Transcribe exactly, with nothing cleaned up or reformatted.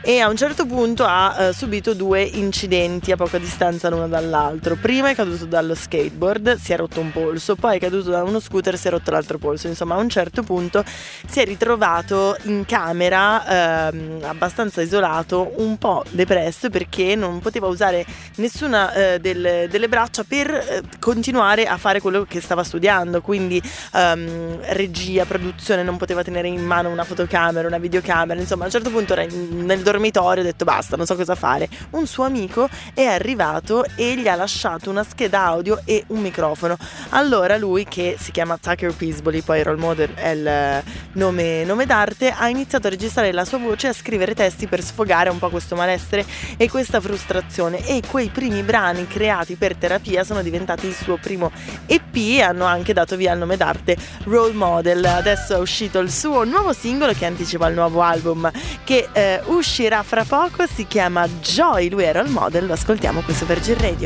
e a un certo punto ha eh, subito due incidenti a poca distanza l'uno dall'altro. Prima è caduto dallo skateboard, si è rotto un polso, poi è caduto da uno scooter, si è rotto l'altro polso. Insomma, a un certo punto si è ritrovato in camera ehm, abbastanza isolato, un po' depresso perché non poteva usare nessuna eh, del, delle braccia per eh, continuare a fare quello che stava studiando, quindi ehm, regia, produzione, non poteva tenere in mano una fotocamera, una videocamera. Insomma, a un certo punto era in, nel dormitorio, ha detto basta, non so cosa fare. Un suo amico è arrivato e gli ha lasciato una scheda audio e un microfono. Allora lui, che si chiama Tucker Peasbody, poi Role Model è il nome, nome d'arte, ha iniziato a registrare la sua voce e a scrivere testi per sfogare un po' questo malessere e questa frustrazione, e quei primi brani creati per terapia sono diventati il suo primo E P e hanno anche dato via il nome d'arte Role Model. Adesso è uscito il suo nuovo singolo che anticipa il nuovo album che eh, uscirà fra poco, si chiama Joy, lui è Role Model, lo ascoltiamo qui su Virgin Radio.